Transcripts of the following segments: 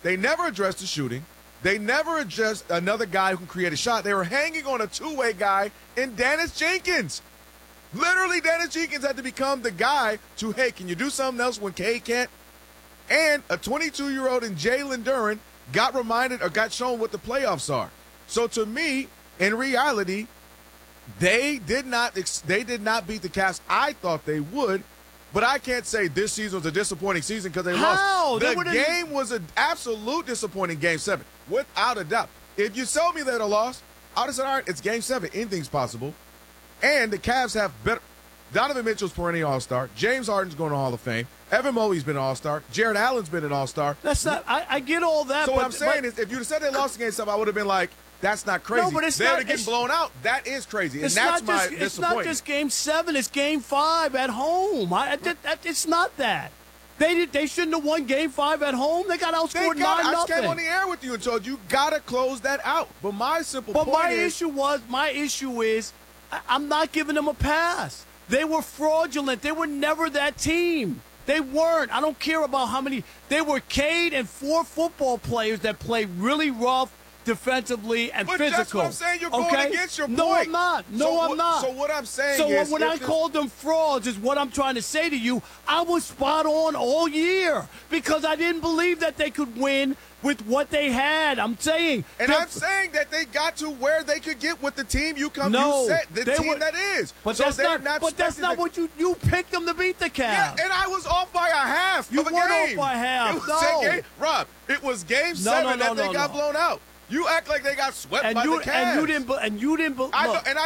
They never addressed the shooting. They never addressed another guy who can create a shot. They were hanging on a two-way guy in Dennis Jenkins. Literally, Dennis Jenkins had to become the guy to, hey, can you do something else when Cade can't? And a 22-year-old in Jalen Duren got reminded or got shown what the playoffs are. So to me, in reality, they did not beat the Cavs. I thought they would. But I can't say this season was a disappointing season because they lost. The game was an absolute disappointing Game 7, without a doubt. If you told me they'd have lost, I would have said, all right, it's Game 7. Anything's possible. And the Cavs have better. Donovan Mitchell's perennial All-Star. James Harden's going to Hall of Fame. Evan Mobley's been an All-Star. Jared Allen's been an All-Star. That's not. I get all that. So what I'm saying is, if you'd have said they lost Game 7, I would have been like, that's not crazy. No, but it's they're not getting blown out. That is crazy, and that's my disappointment. It's not just Game 7. It's Game 5 at home. It's not that. They shouldn't have won Game 5 at home. They got outscored 9-0. I just came on the air with you and told you got to close that out. But my issue is, I'm not giving them a pass. They were fraudulent. They were never that team. They weren't. I don't care about how many. They were Cade and 4 football players that played really rough defensively and physical. But that's what I'm saying. You're going against your point. No, I'm not. I'm not. So what I'm saying is, when I called them frauds is what I'm trying to say to you. I was spot on all year because I didn't believe that they could win with what they had. I'm saying. And I'm saying that they got to where they could get with the team you set, the team that is. But so that's not what you picked them to beat the Cavs. Yeah, and I was off by a half of a game. You weren't off by half. Rob, it was Game 7 that they got blown out. You act like they got swept by the Cavs. And you didn't. I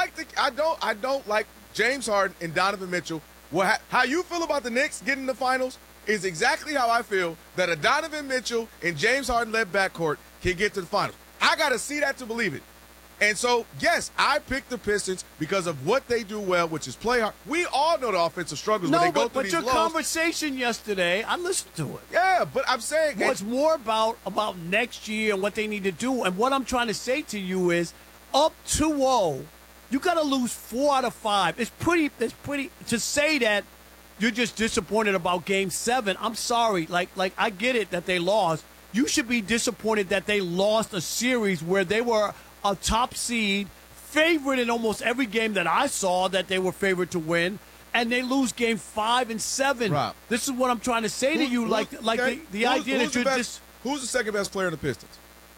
don't like James Harden and Donovan Mitchell. How you feel about the Knicks getting the finals is exactly how I feel that a Donovan Mitchell and James Harden-led backcourt can get to the finals. I got to see that to believe it. And so, yes, I picked the Pistons because of what they do well, which is play hard. We all know the offensive struggles when they go through these lows. But your conversation yesterday, I listened to it. Yeah, but I'm saying it's more about next year and what they need to do. And what I'm trying to say to you is, up 2-0, you got to lose 4 out of 5. It's pretty to say that you're just disappointed about Game 7. I'm sorry. Like I get it that they lost. You should be disappointed that they lost a series where they were a top seed, favorite in almost every game that I saw that they were favored to win, and they lose Game 5 and 7. Rob, this is what I'm trying to say to you. The idea that you're just. Who's the second best player in the Pistons?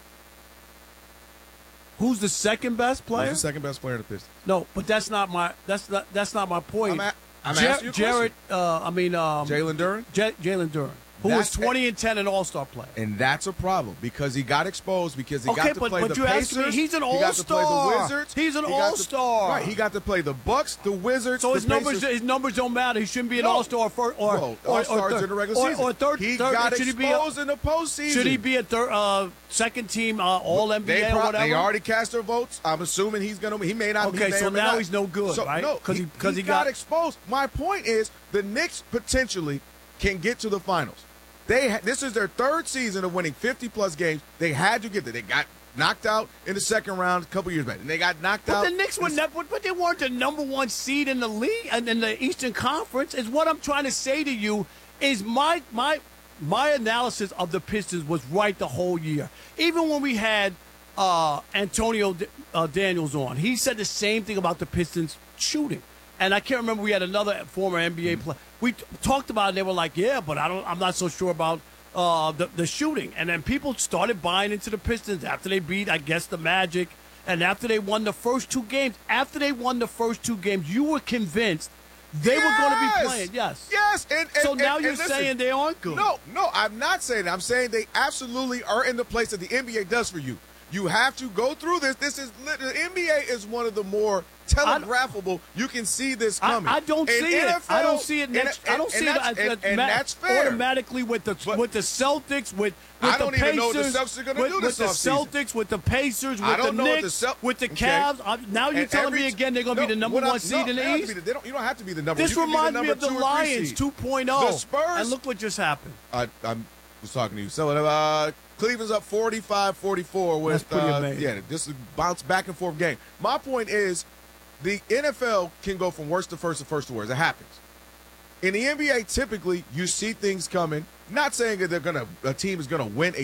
Who's the second best player? Who's the second best player in the Pistons? No, but that's not my point. I'm asking you a question. Jalen Duren? Jalen Duren. Who was 20 and 10 an All-Star player. And that's a problem because he got exposed because he got to play the Pacers. He's an All-Star. He got to play the Wizards. He's an All-Star. Right, he got to play the Bucks, the Wizards, so the Pacers. His numbers don't matter. He shouldn't be an All-Star All-Stars in the regular season. He got exposed in the postseason. Should he be a second team All-NBA or whatever? They already cast their votes. I'm assuming he's going to. He may not. Okay, so now he's no good, right? No, because he got exposed. My point is the Knicks potentially can get to the finals. This is their 3rd season of winning 50-plus games. They had to get there. They got knocked out in the second round a couple years back. And they got knocked out. But the Knicks but they weren't the number 1 seed in the league and in the Eastern Conference. Is what I'm trying to say to you is my analysis of the Pistons was right the whole year. Even when we had Antonio Daniels on, he said the same thing about the Pistons shooting. And I can't remember, we had another former NBA player. We talked about it, and they were like, yeah, but I'm not so sure about the shooting. And then people started buying into the Pistons after they beat, I guess, the Magic. And after they won the first 2 games, you were convinced they were going to be playing. Yes. Yes. So now you're saying they aren't good. No, I'm not saying that. I'm saying they absolutely are in the place that the NBA does for you. You have to go through this. The NBA is one of the more telegraphable. You can see this coming. I don't see it. I don't see it next. I don't see it. And that's fair. Automatically with the Celtics, with the Pacers. I don't even know what the Celtics are going to do this offseason. With the Celtics, with the Pacers, with the Knicks, with the Cavs. Now you're telling me again they're going to be the number 1 seed in the East? You don't have to be the number 1. This reminds me of the Lions 2.0. The Spurs. And look what just happened. I was talking to you. So Cleveland's up 45-44 with that's pretty amazing. This is a bounce back and forth game. My point is the NFL can go from worst to first to first to worst. It happens. In the NBA, typically you see things coming. Not saying that a team is going to win a